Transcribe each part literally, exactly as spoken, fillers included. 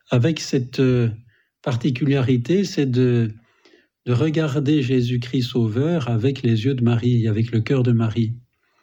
avec cette euh, particularité, c'est de, de regarder Jésus-Christ Sauveur avec les yeux de Marie, avec le cœur de Marie.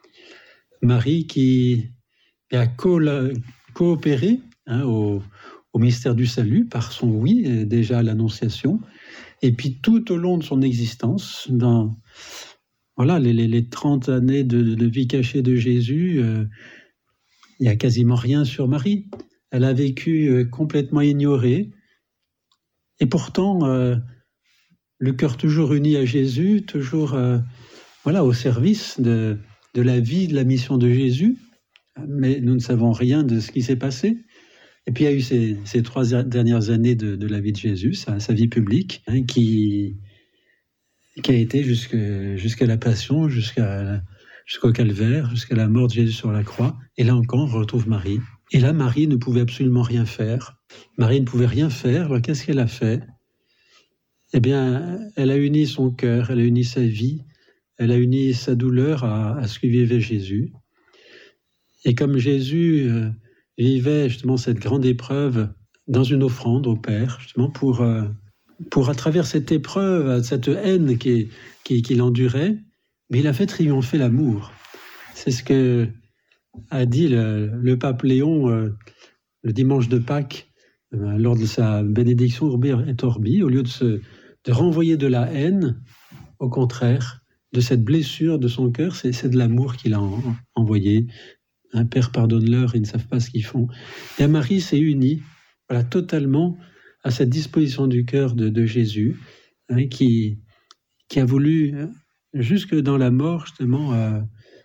Marie qui a co- coopéré hein, au, au mystère du salut par son oui, déjà à l'Annonciation, et puis tout au long de son existence, dans voilà, les, les, les trente années de, de vie cachée de Jésus, euh, il n'y a quasiment rien sur Marie. Elle a vécu euh, complètement ignorée, et pourtant, euh, le cœur toujours uni à Jésus, toujours euh, voilà, au service de, de la vie, de la mission de Jésus, mais nous ne savons rien de ce qui s'est passé. Et puis il y a eu ces, ces trois dernières années de, de la vie de Jésus, sa, sa vie publique, hein, qui, qui a été jusque, jusqu'à la Passion, jusqu'à, jusqu'au Calvaire, jusqu'à la mort de Jésus sur la croix. Et là encore, on retrouve Marie. Et là, Marie ne pouvait absolument rien faire. Marie ne pouvait rien faire. Alors qu'est-ce qu'elle a fait ? Eh bien, elle a uni son cœur, elle a uni sa vie, elle a uni sa douleur à, à ce que vivait Jésus. Et comme Jésus euh, vivait justement cette grande épreuve dans une offrande au Père, justement pour, euh, pour à travers cette épreuve, cette haine qu'il qui, qui endurait, mais il a fait triompher l'amour. C'est ce que a dit le, le pape Léon euh, le dimanche de Pâques, euh, lors de sa bénédiction Urbi et Orbi, au lieu de, se, de renvoyer de la haine, au contraire, de cette blessure de son cœur, c'est, c'est de l'amour qu'il a en, envoyé. Un Père, pardonne-leur, ils ne savent pas ce qu'ils font. Et Marie s'est unie voilà, totalement à cette disposition du cœur de, de Jésus, hein, qui, qui a voulu, jusque dans la mort, justement, euh,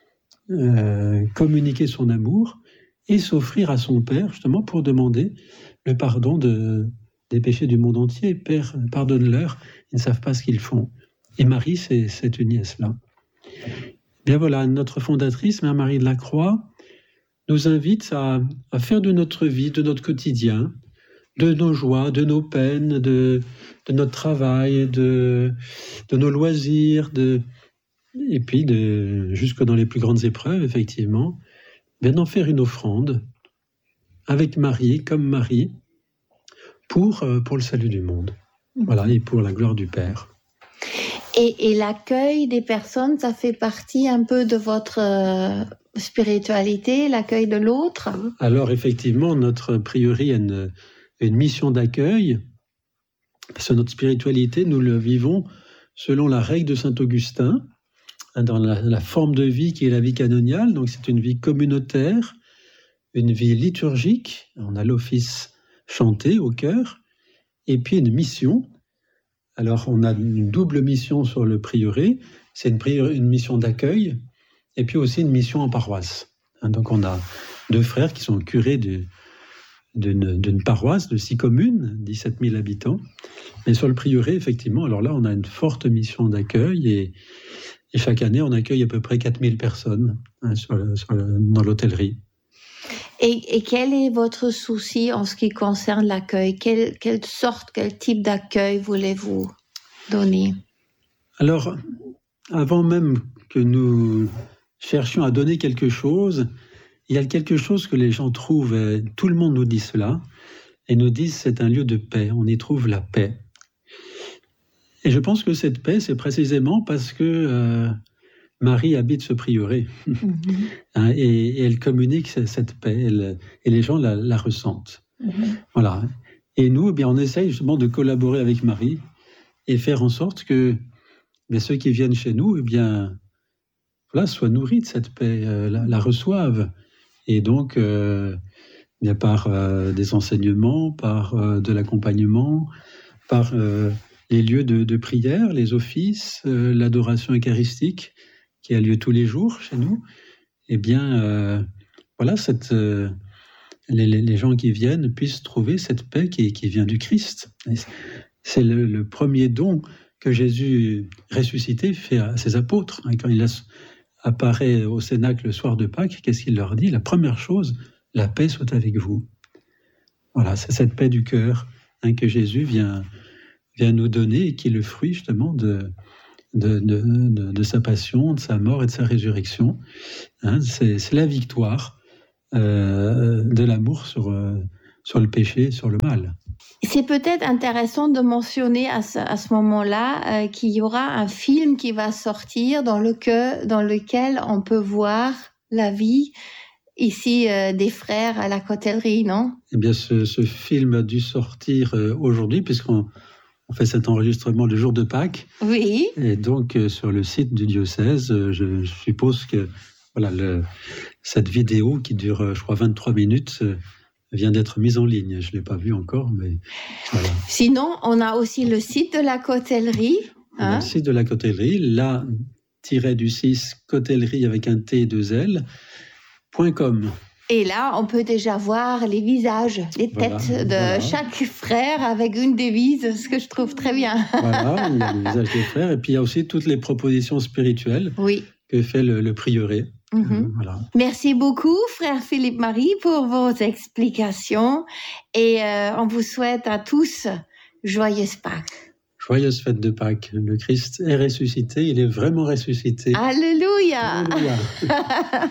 euh, communiquer son amour et s'offrir à son Père, justement, pour demander le pardon de, des péchés du monde entier. Père, pardonne-leur, ils ne savent pas ce qu'ils font. Et Marie s'est, s'est unie à cela. Bien voilà, notre fondatrice, Mère Marie de la Croix, nous invite à, à faire de notre vie, de notre quotidien, de nos joies, de nos peines, de, de notre travail, de, de nos loisirs, de, et puis de, jusque dans les plus grandes épreuves, effectivement, bien d'en faire une offrande avec Marie, comme Marie, pour, pour le salut du monde. Voilà, et pour la gloire du Père. Et, et l'accueil des personnes, ça fait partie un peu de votre euh, spiritualité, l'accueil de l'autre ? Alors effectivement, notre prieuré a une, une mission d'accueil, parce que notre spiritualité, nous le vivons selon la règle de saint Augustin, dans la, la forme de vie qui est la vie canoniale. Donc c'est une vie communautaire, une vie liturgique, on a l'office chanté au cœur, et puis une mission. Alors, on a une double mission sur le prieuré, c'est une, prieuré, une mission d'accueil, et puis aussi une mission en paroisse. Hein, donc, on a deux frères qui sont curés de, d'une, d'une paroisse de six communes, dix-sept mille habitants. Mais sur le prieuré, effectivement, alors là, on a une forte mission d'accueil, et, et chaque année, on accueille à peu près quatre mille personnes hein, sur le, sur le, dans l'hôtellerie. Et, et quel est votre souci en ce qui concerne l'accueil ? Quelle, quelle sorte, quel type d'accueil voulez-vous donner ? Alors, avant même que nous cherchions à donner quelque chose, il y a quelque chose que les gens trouvent, et tout le monde nous dit cela, et nous disent c'est un lieu de paix, on y trouve la paix. Et je pense que cette paix, c'est précisément parce que euh, Marie habite ce prieuré, mm-hmm. hein, et, et elle communique cette paix, elle, et les gens la, la ressentent. Mm-hmm. Voilà. Et nous, eh bien, on essaye justement de collaborer avec Marie et faire en sorte que mais ceux qui viennent chez nous, eh bien, voilà, soient nourris de cette paix, euh, la, la reçoivent. Et donc, euh, bien par euh, des enseignements, par euh, de l'accompagnement, par euh, les lieux de, de prière, les offices, euh, l'adoration eucharistique, qui a lieu tous les jours chez nous, eh bien, euh, voilà, cette, euh, les, les gens qui viennent puissent trouver cette paix qui, qui vient du Christ. Et c'est le, le premier don que Jésus ressuscité fait à ses apôtres. Quand il apparaît au Cénacle le soir de Pâques, qu'est-ce qu'il leur dit ? La première chose, la paix soit avec vous. Voilà, c'est cette paix du cœur hein, que Jésus vient, vient nous donner et qui est le fruit justement de... De, de, de, de sa passion, de sa mort et de sa résurrection. Hein, c'est, c'est la victoire euh, de l'amour sur, euh, sur le péché, sur le mal. C'est peut-être intéressant de mentionner à ce, à ce moment-là euh, qu'il y aura un film qui va sortir dans, le que, dans lequel on peut voir la vie ici euh, des frères à la Cotellerie, non? Eh bien, ce, ce film a dû sortir euh, aujourd'hui, puisqu'on on fait cet enregistrement le jour de Pâques. Oui. Et donc, euh, sur le site du diocèse, euh, je, je suppose que voilà, le, cette vidéo qui dure, euh, je crois, vingt-trois minutes, euh, vient d'être mise en ligne. Je ne l'ai pas vue encore, mais voilà. Sinon, on a aussi le site de la Cotellerie. Hein? Le site de la Cotellerie, la tiré du six Cotellerie avec un T et deux L, point com. Et là, on peut déjà voir les visages, les têtes Voilà, de voilà. chaque frère avec une devise, ce que je trouve très bien. Voilà, il y a les visages des frères. Et puis, il y a aussi toutes les propositions spirituelles Oui. que fait le, le prieuré. Mm-hmm. Euh, voilà. Merci beaucoup, frère Philippe Marie, pour vos explications. Et euh, on vous souhaite à tous joyeuses Pâques. Joyeuse fête de Pâques. Le Christ est ressuscité, il est vraiment ressuscité. Alléluia. Alléluia.